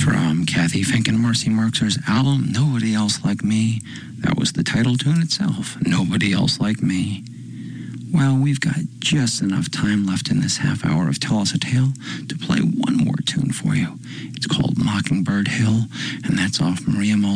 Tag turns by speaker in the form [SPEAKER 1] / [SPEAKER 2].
[SPEAKER 1] From Kathy Fink and Marcy Marxer's album, Nobody Else Like Me. That was the title tune itself, Nobody Else Like Me. Well, we've got just enough time left in this half hour of Tell Us a Tale to play one more tune for you. It's called Mockingbird Hill, and that's off Maria Mulligan.